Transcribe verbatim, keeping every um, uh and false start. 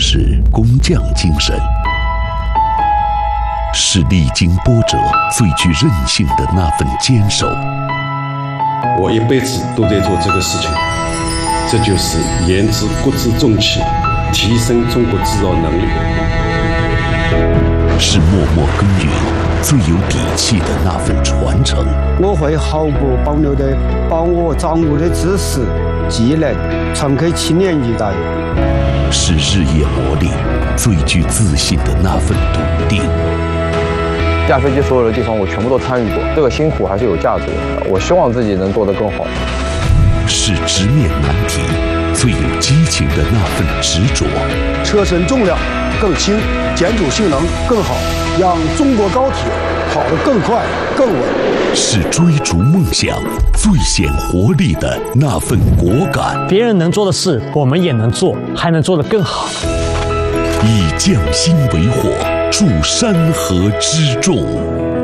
是工匠精神，是历经波折、最具韧性的那份坚守。 我一辈子都在做这个事情，这就是研制国之重器，提升中国制造能力。 是默默耕耘最有底气的那份传承。 我会毫不保留地把我掌握的知识、技能传给青年一代。 是日夜磨砺最具自信的那份笃定。 架飞机所有的地方我全部都参与过，这个辛苦还是有价值的。我希望自己能做得更好。 是直面难题最有激情的那份执着。 车身重量更轻，建筑性能更好，让中国高铁跑得更快更稳。 是追逐梦想最显活力的那份果敢。 别人能做的事我们也能做，还能做得更好。 以匠心为火，铸山河之重。